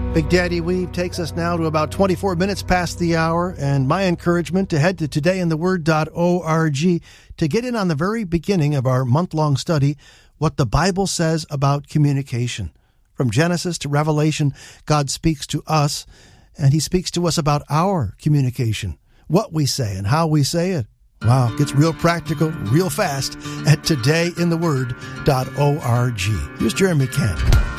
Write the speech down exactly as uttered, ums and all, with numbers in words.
Big Daddy Weave takes us now to about twenty-four minutes past the hour, and my encouragement to head to today in the word dot org to get in on the very beginning of our month-long study, what the Bible says about communication. From Genesis to Revelation, God speaks to us, and he speaks to us about our communication, what we say and how we say it. Wow, it gets real practical, real fast at today in the word dot org. Here's Jeremy Camp.